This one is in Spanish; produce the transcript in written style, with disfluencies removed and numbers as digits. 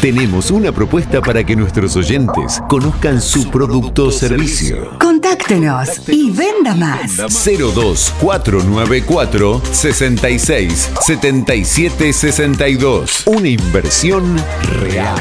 Tenemos una propuesta para que nuestros oyentes conozcan su producto o servicio. Contáctenos y venda más. 02494 66 77 62. Una inversión real.